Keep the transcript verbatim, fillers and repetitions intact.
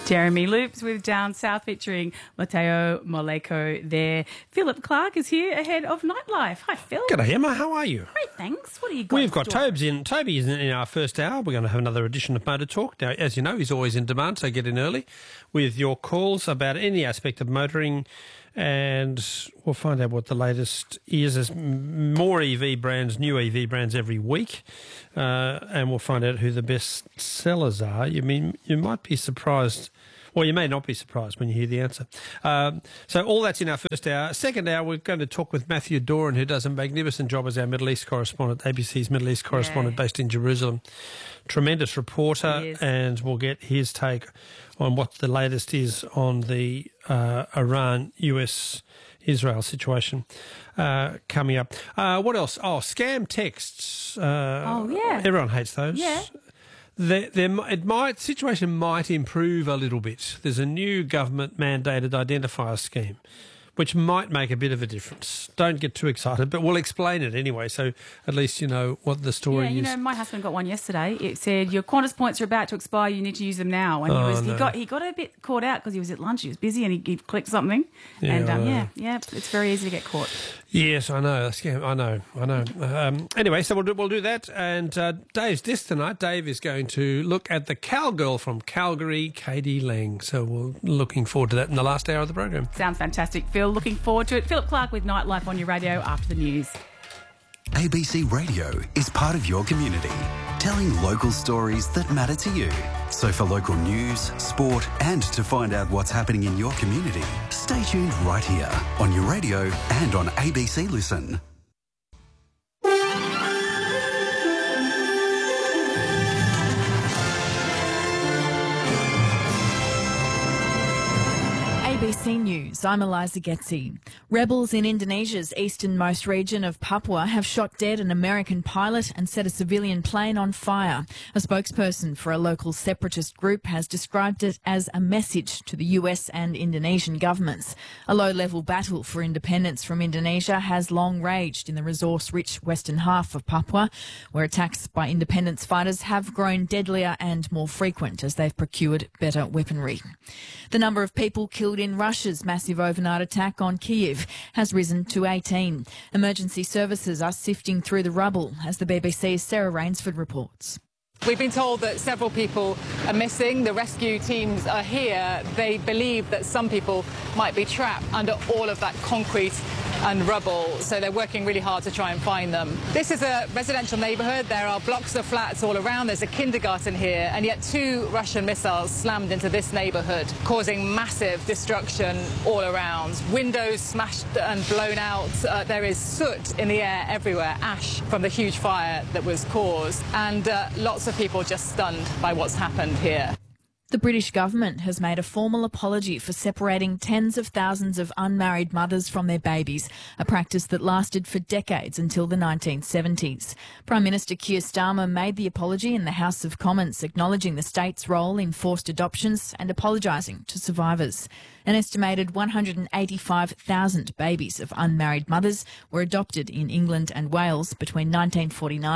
Jeremy Loops with Down South featuring Matteo Moleko there. Philip Clark is here ahead of Nightlife. Hi, Phil. G'day, Emma. How are you? Great, thanks. What do you got? We've got Tobes in. Toby is in our first hour. We're going to have another edition of Motor Talk. Now, as you know, he's always in demand, so get in early with your calls about any aspect of motoring, and we'll find out what the latest is. There's more E V brands, new E V brands every week, uh, and we'll find out who the best sellers are. You mean you might be surprised. Well, you may not be surprised when you hear the answer. Um, so all that's in our first hour. Second hour, we're going to talk with Matthew Doran, who does a magnificent job as our Middle East correspondent, A B C's Middle East correspondent yeah. based in Jerusalem. Tremendous reporter, and we'll get his take on what the latest is on the uh, Iran-U S Israel situation uh, coming up. Uh, what else? Oh, scam texts. Uh, oh, yeah. Everyone hates those. Yeah. There, there, it might situation might improve a little bit. There's a new government-mandated identifier scheme, which might make a bit of a difference. Don't get too excited, but we'll explain it anyway, so at least you know what the story yeah, you is. know, my husband got one yesterday. It said, your Qantas points are about to expire, you need to use them now. And oh, he was no. he got he got a bit caught out because he was at lunch, he was busy, and he, he clicked something. Yeah, and um, I know. yeah, yeah, it's very easy to get caught. Yes, I know. That's scam. I know. I know. Um, anyway, so we'll do, we'll do that. And uh, Dave's disc tonight. Dave is going to look at the cowgirl from Calgary, Katie Lang. So we're looking forward to that in the last hour of the program. Sounds fantastic, Phil. Looking forward to it. Philip Clark with Nightlife on your radio after the news. A B C Radio is part of your community, telling local stories that matter to you. So for local news, sport, and to find out what's happening in your community, stay tuned right here on your radio and on A B C Listen. A B C News, I'm Eliza Getzi. Rebels in Indonesia's easternmost region of Papua have shot dead an American pilot and set a civilian plane on fire. A spokesperson for a local separatist group has described it as a message to the U S and Indonesian governments. A low-level battle for independence from Indonesia has long raged in the resource-rich western half of Papua, where attacks by independence fighters have grown deadlier and more frequent as they've procured better weaponry. The number of people killed in Russia's massive overnight attack on Kyiv has risen to eighteen. Emergency services are sifting through the rubble, as the B B C's Sarah Rainsford reports. We've been told that several people are missing. The rescue teams are here. They believe that some people might be trapped under all of that concrete and rubble, so they're working really hard to try and find them. This is a residential neighbourhood. There are blocks of flats all around. There's a kindergarten here, and yet two Russian missiles slammed into this neighbourhood, causing massive destruction all around. Windows smashed and blown out. Uh, there is soot in the air everywhere, ash from the huge fire that was caused, and uh, lots of people just stunned by what's happened here. The British government has made a formal apology for separating tens of thousands of unmarried mothers from their babies, a practice that lasted for decades until the nineteen seventies. Prime Minister Keir Starmer made the apology in the House of Commons, acknowledging the state's role in forced adoptions and apologising to survivors. An estimated one hundred eighty-five thousand babies of unmarried mothers were adopted in England and Wales between nineteen forty-nine